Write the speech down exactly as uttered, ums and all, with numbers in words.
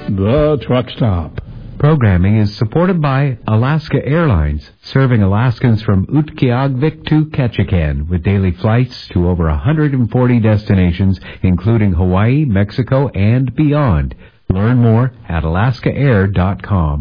The Truck Stop. Programming is supported by Alaska Airlines, serving Alaskans from Utqiagvik to Ketchikan with daily flights to over one hundred forty destinations, including Hawaii, Mexico, and beyond. Learn more at alaska air dot com.